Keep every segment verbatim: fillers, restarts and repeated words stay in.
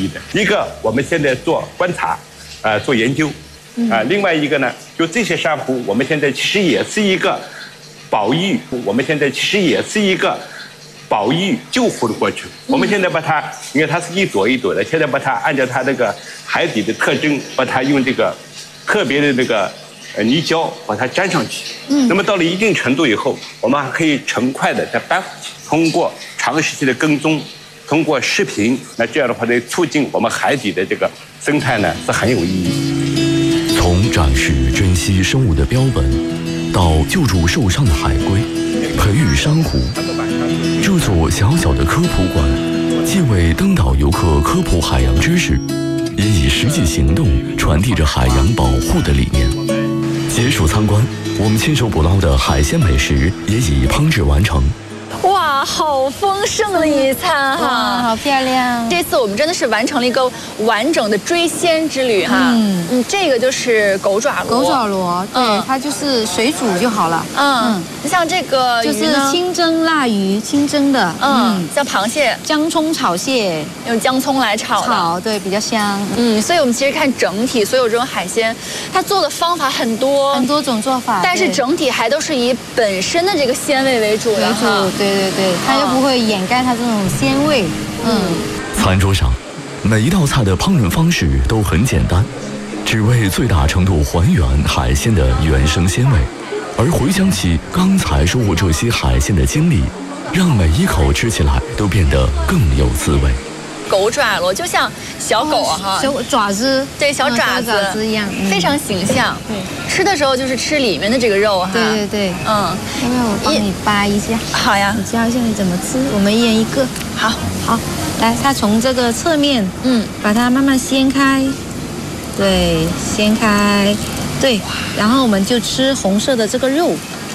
的。一个我们现在做观察，啊、呃，做研究，啊、呃，另外一个呢，就这些珊瑚，我们现在其实也是一个保育，我们现在其实也是一个保育救护的过程。我们现在把它，因为它是一朵一朵的，现在把它按照它那个海底的特征，把它用这个特别的那个呃泥胶把它粘上去。嗯，那么到了一定程度以后，我们还可以成块的再搬回去。通过长时期的跟踪，通过视频，那这样的话呢，促进我们海底的这个生态呢，是很有意义。 从展示珍稀生物的标本，到救助受伤的海龟，培育珊瑚，这座小小的科普馆，既为登岛游客科普海洋知识，也以实际行动传递着海洋保护的理念。结束参观，我们亲手捕捞的海鲜美食也已烹制完成。 哇，好丰盛的一餐哈， 好漂亮！ 这次我们真的是完成了一个完整的追鲜之旅哈。嗯嗯，这个就是狗爪螺。 狗爪螺，对，嗯、它就是水煮就好了。 嗯嗯，像这个就是清蒸腊鱼，清蒸的。 嗯，嗯像螃蟹， 姜葱炒蟹， 用姜葱来炒的。 炒，对，比较香。 嗯，所以我们其实看整体所有这种海鲜，它做的方法很多， 很多种做法， 但是整体还都是以本身的这个鲜味为主的哈。 对对对，它又不会掩盖它这种鲜味。嗯， 餐桌上，每一道菜的烹饪方式都很简单，只为最大程度还原海鲜的原生鲜味。而回想起刚才收获这些海鲜的经历，让每一口吃起来都变得更有滋味。 狗爪螺就像小狗啊哈， 小爪子， 对，小爪子、 嗯、爪子一样，嗯、 非常形象。对，吃的时候就是吃里面的这个肉哈。 对对对， 嗯， 要不要我帮你扒一下？ 好呀， 你教一下你怎么吃，我们一人一个。 好， 好，来，它从这个侧面，嗯，把它慢慢掀开，对，掀开，对，然后我们就吃红色的这个肉。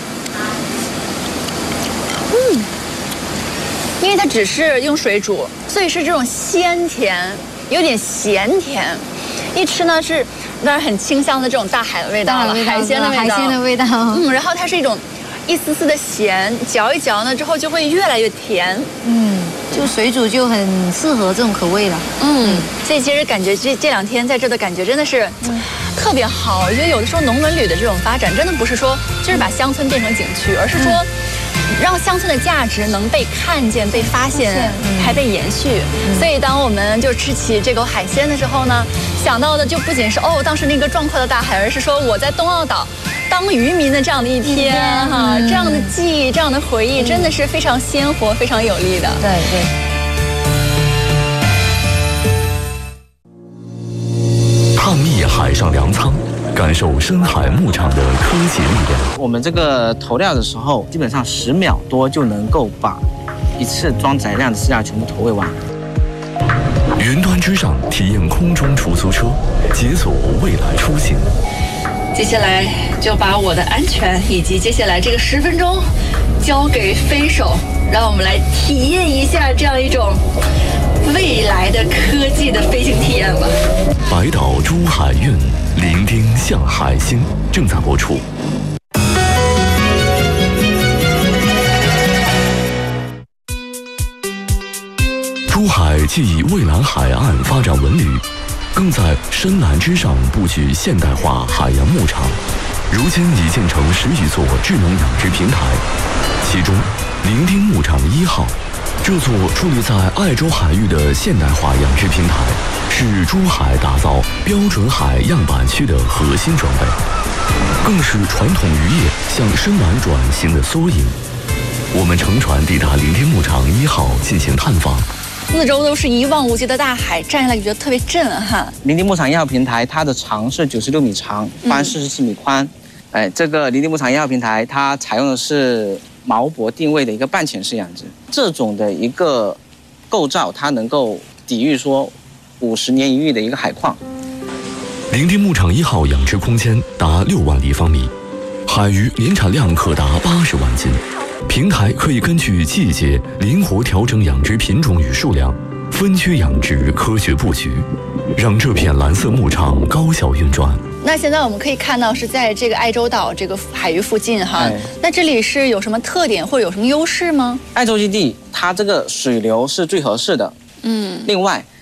嗯。因为它只是用水煮，所以是这种鲜甜，有点咸甜。一吃呢是当然很清香的这种大海的味道了，海鲜的味道， 海鲜的味道。 嗯，然后它是一种一丝丝的咸，嚼一嚼呢之后就会越来越甜。 嗯，就水煮就很适合这种口味了。 嗯，所以其实感觉这这两天在这的感觉真的是特别好。我觉得有的时候农文旅的这种发展，真的不是说就是把乡村变成景区，而是说。让乡村的价值能被看见、被发现，还被延续。嗯、所以，当我们就吃起这口海鲜的时候呢，想到的就不仅是哦，当时那个壮阔的大海，而是说我在东澳岛当渔民的这样的一天哈，嗯、这样的记忆、这样的回忆，真的是非常鲜活、非常有力的。 对对。 探秘海上粮仓。感受深海牧场的科技力量。 我们这个投料的时候，基本上十秒多就能够把一次装载量的饲料全部投喂完。 云端之上体验空中出租车，解锁未来出行。 接下来就把我的安全以及接下来这个十分钟交给飞手，让我们来体验一下这样一种未来的科技的飞行体验吧。 白岛珠海运。伶仃向海星正在播出。珠海既以蔚蓝海岸发展文旅，更在深蓝之上布局现代化海洋牧场。如今已建成十余座智能养殖平台，其中伶仃牧场一号。这座矗立在爱州海域的现代化养殖平台，是珠海打造标准海样板区的核心装备，更是传统渔业向深蓝转型的缩影。我们乘船抵达伶仃牧场一号进行探访。 四周都是一望无际的大海，站下来就觉得特别震撼。 伶仃牧场一号平台，它的长是九十六米长，宽四十四米宽。哎，这个伶仃牧场一号平台，它采用的是锚泊定位的一个半潜式养殖，这种的一个构造，它能够抵御说五十年一遇的一个海况。 伶仃牧场一号养殖空间达六万立方米，海鱼年产量可达八十万斤。平台可以根据季节灵活调整养殖品种与数量，分区养殖，科学布局，让这片蓝色牧场高效运转。 那现在我们可以看到是在这个爱州岛这个海域附近哈， 哎、 那这里是有什么特点或者有什么优势吗？ 爱州基地它这个水流是最合适的，嗯，另外